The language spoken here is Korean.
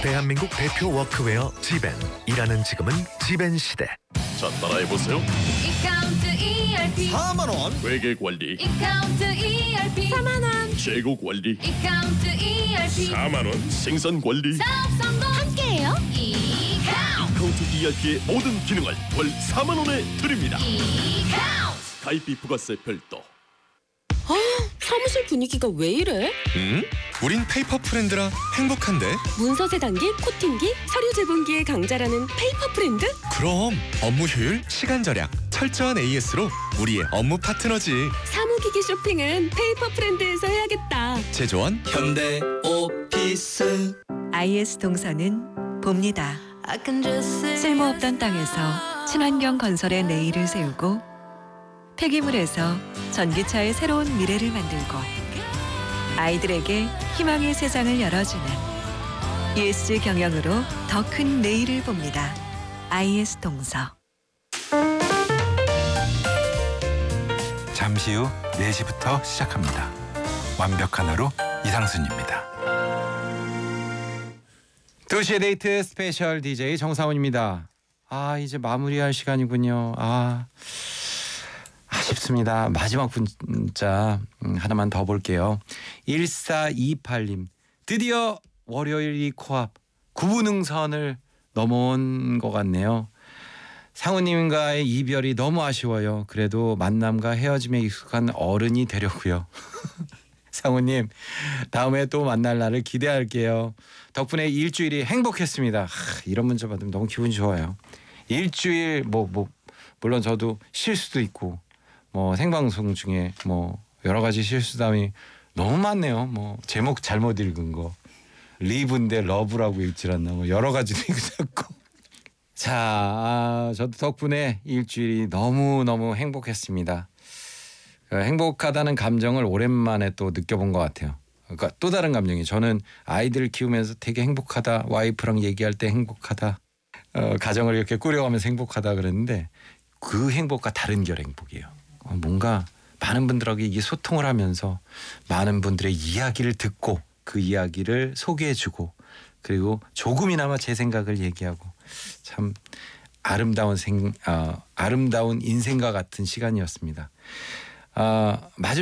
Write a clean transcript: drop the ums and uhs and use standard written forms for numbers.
대한민국 대표 워크웨어 지벤. 일하는 지금은 지벤 시대. 자, 따라해보세요. 이카운트 ERP 4만 원. 회계 관리, 이카운트 ERP 4만 원 재고 관리, 이카운트 ERP 4만 원. 생산 관리, 사업 성공 함께해요. 이카운트 카운트 ERP의 모든 기능을 월 4만 원에 드립니다. 이카운트 가입비 부가세 별도. 사무실 분위기가 왜 이래? 우린 페이퍼 프렌드라 행복한데. 문서 세단기, 코팅기, 서류 제본기의 강자라는 페이퍼 프렌드? 그럼 업무 효율, 시간 절약, 철저한 AS로 우리의 업무 파트너지. 사무기기 쇼핑은 페이퍼 프렌드에서 해야겠다. 제조원 현대 오피스. IS 동서는 봅니다. 쓸모없던 땅에서 친환경 건설의 내일을 세우고 폐기물에서 전기차의 새로운 미래를 만들고 아이들에게 희망의 세상을 열어주는 ESG 경영으로 더 큰 내일을 봅니다. IS 동서. 잠시 후 4시부터 시작합니다. 완벽한 하루 이상순입니다. 2시의 데이트 스페셜 DJ 정사원입니다. 이제 마무리할 시간이군요. 아쉽습니다. 마지막 문자 하나만 더 볼게요. 1428님. 드디어 월요일이 코앞. 구분응선을 넘어온 것 같네요. 상우님과의 이별이 너무 아쉬워요. 그래도 만남과 헤어짐에 익숙한 어른이 되려고요. 상우님, 다음에 또 만날 날을 기대할게요. 덕분에 일주일이 행복했습니다. 이런 문자 받으면 너무 기분이 좋아요. 일주일 물론 저도 실수도 있고 생방송 중에 여러 가지 실수담이 너무 많네요. 제목 잘못 읽은 거, 리브인데 러브라고 읽질 않나, 여러 가지도 읽었고. 자, 저도 덕분에 일주일이 너무 행복했습니다. 행복하다는 감정을 오랜만에 또 느껴본 것 같아요. 그러니까 또 다른 감정이, 저는 아이들 키우면서 되게 행복하다, 와이프랑 얘기할 때 행복하다, 가정을 이렇게 꾸려가면서 행복하다 그랬는데 그 행복과 다른 결 행복이에요. 뭔가 많은 분들에게 이게 소통을 하면서 많은 분들의 이야기를 듣고 그 이야기를 소개해주고 그리고 조금이나마 제 생각을 얘기하고 참 아름다운 인생과 같은 시간이었습니다.